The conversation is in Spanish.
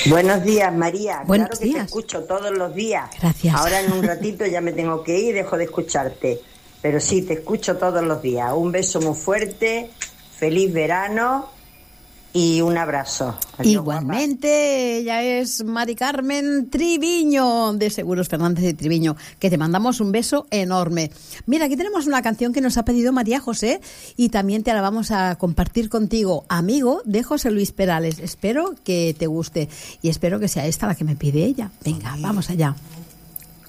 Buenos días, María. Buenos claro que días. te escucho todos los días. Gracias. Ahora en un ratito ya me tengo que ir, dejo de escucharte. Pero sí, te escucho todos los días. Un beso muy fuerte, feliz verano y un abrazo. Adiós, Igualmente, guapa. Ella es Mari Carmen Triviño, de Seguros Fernández de Triviño, que te mandamos un beso enorme. Mira, aquí tenemos una canción que nos ha pedido María José y también te la vamos a compartir contigo, Amigo, de José Luis Perales. Espero que te guste y espero que sea esta la que me pide ella. Venga, vamos allá.